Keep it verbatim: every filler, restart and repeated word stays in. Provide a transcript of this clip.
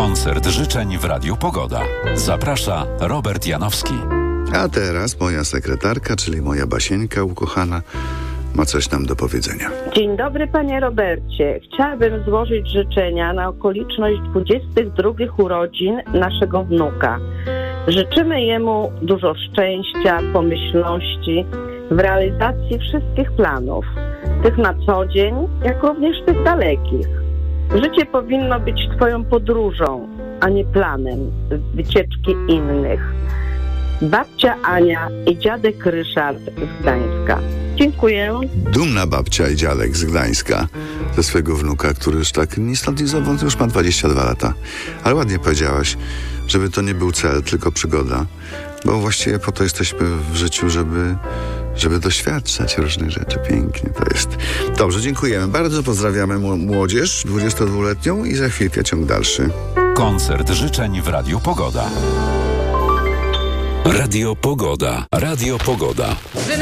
Koncert życzeń w Radiu Pogoda. Zaprasza Robert Janowski. A teraz moja sekretarka, czyli moja Basieńka ukochana, ma coś nam do powiedzenia. Dzień dobry, panie Robercie. Chciałabym złożyć życzenia na okoliczność dwudziestych drugich urodzin naszego wnuka. Życzymy jemu dużo szczęścia, pomyślności w realizacji wszystkich planów, tych na co dzień, jak również tych dalekich. Życie powinno być twoją podróżą, a nie planem wycieczki innych. Babcia Ania i dziadek Ryszard z Gdańska. Dziękuję. Dumna babcia i dziadek z Gdańska ze swojego wnuka, który już tak ni stąd ni zowąd już ma dwadzieścia dwa lata. Ale ładnie powiedziałaś, żeby to nie był cel, tylko przygoda. Bo właściwie po to jesteśmy w życiu, żeby, żeby doświadczać różnych rzeczy. Pięknie to jest. Dobrze, dziękujemy bardzo. Pozdrawiamy młodzież dwudziestodwuletnią i za chwilkę ciąg dalszy. Koncert życzeń w Radiu Pogoda. Radio Pogoda. Radio Pogoda.